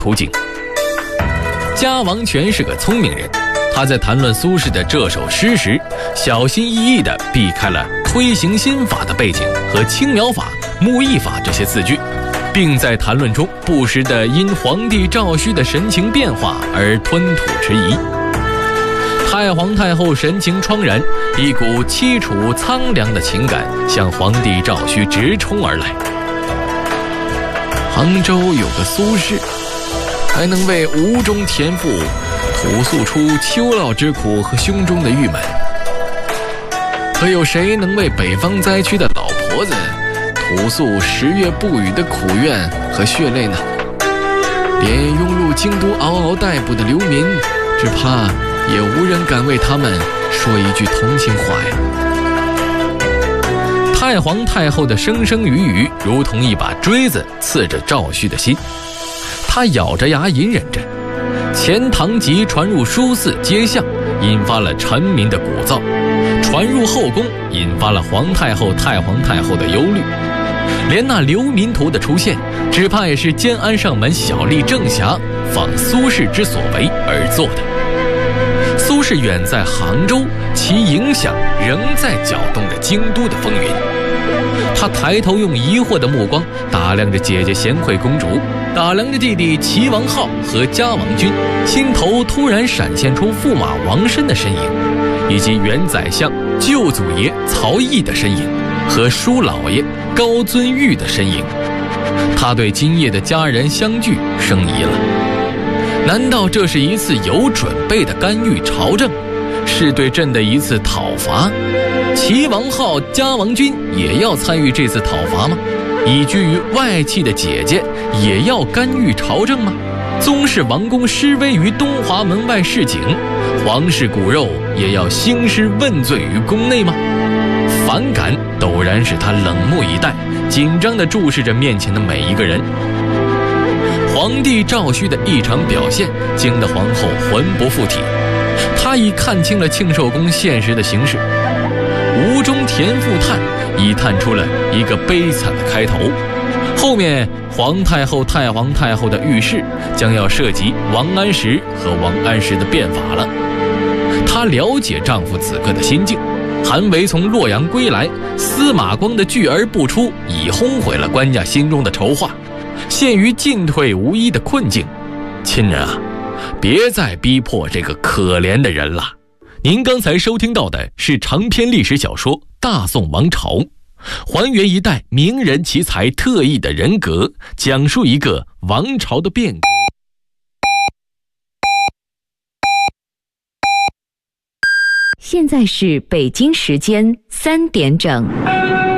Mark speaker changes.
Speaker 1: 途径。家王权是个聪明人，他在谈论苏轼的这首诗时，小心翼翼地避开了推行新法的背景和青苗法、木易法这些字句，并在谈论中不时地因皇帝赵顼的神情变化而吞吐迟疑。太皇太后神情怆然，一股凄楚苍凉的情感向皇帝赵顼直冲而来。杭州有个苏轼，还能为吴中田赋吐诉出秋涝之苦和胸中的郁闷，可有谁能为北方灾区的老婆子吐诉10月不雨的苦怨和血泪呢？连涌入京都嗷嗷待哺的流民，只怕也无人敢为他们说一句同情话呀。太皇太后的声声语语如同一把锥子刺着赵顼的心，他咬着牙隐忍着。钱塘集传入书肆街巷，引发了臣民的鼓噪；传入后宫，引发了皇太后、太皇太后的忧虑。连那流民图的出现，只怕也是建安上门小吏郑侠仿苏轼之所为而做的。苏轼远在杭州，其影响仍在搅动着京都的风云。他抬头用疑惑的目光打量着姐姐贤惠公主，打量着弟弟齐王浩和嘉王君，心头突然闪现出驸马王申的身影，以及原宰相舅祖爷曹毅的身影和叔老爷高遵玉的身影。他对今夜的家人相聚生疑了。难道这是一次有准备的干预朝政，是对朕的一次讨伐？齐王浩、嘉王君也要参与这次讨伐吗？移居于外戚的姐姐也要干预朝政吗？宗室王公施威于东华门外市井，皇室骨肉也要兴师问罪于宫内吗？反感陡然使他冷目以待，紧张地注视着面前的每一个人。皇帝赵顼的异常表现惊得皇后魂不附体，她已看清了庆寿宫现实的形势。吴中田赋叹已探出了一个悲惨的开头，后面皇太后、太皇太后的遇事将要涉及王安石和王安石的变法了。她了解丈夫此刻的心境，韩维从洛阳归来，司马光的拒而不出已轰毁了官家心中的筹划，陷于进退无依的困境。亲人啊，别再逼迫这个可怜的人了。您刚才收听到的是长篇历史小说《大宋王朝》，还原一代名人奇才特异的人格，讲述一个王朝的变革。
Speaker 2: 现在是北京时间3点整。